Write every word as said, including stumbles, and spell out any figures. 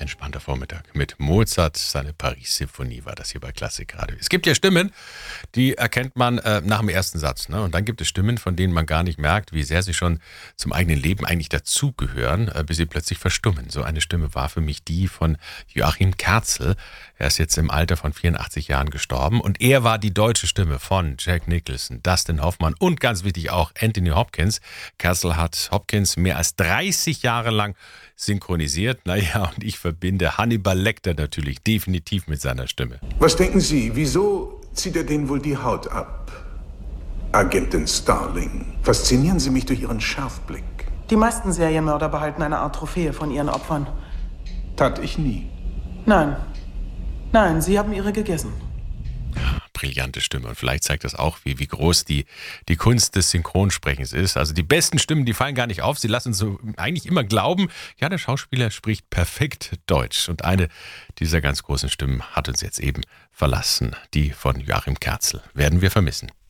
entspannter Vormittag mit Mozart. Seine Paris-Symphonie war das hier bei Klassik Radio. Es gibt ja Stimmen, die erkennt man äh, nach dem ersten Satz. Ne? Und dann gibt es Stimmen, von denen man gar nicht merkt, wie sehr sie schon zum eigenen Leben eigentlich dazugehören, äh, bis sie plötzlich verstummen. So eine Stimme war für mich die von Joachim Kerzel. Er ist jetzt im Alter von vierundachtzig Jahren gestorben. Und er war die deutsche Stimme von Jack Nicholson, Dustin Hoffmann und ganz wichtig auch Anthony Hopkins. Kerzel hat Hopkins mehr als dreißig Jahre lang synchronisiert. Naja, und ich verbinde Hannibal Lecter natürlich definitiv mit seiner Stimme. Was denken Sie, wieso zieht er denen wohl die Haut ab? Agentin Starling, faszinieren Sie mich durch Ihren Scharfblick. Die meisten Serienmörder behalten eine Art Trophäe von ihren Opfern. Tat ich nie. Nein. Nein, Sie haben ihre gegessen. Brillante Stimme. Und vielleicht zeigt das auch, wie, wie groß die, die Kunst des Synchronsprechens ist. Also die besten Stimmen, die fallen gar nicht auf. Sie lassen so eigentlich immer glauben, ja, der Schauspieler spricht perfekt Deutsch. Und eine dieser ganz großen Stimmen hat uns jetzt eben verlassen. Die von Joachim Kerzel. Werden wir vermissen.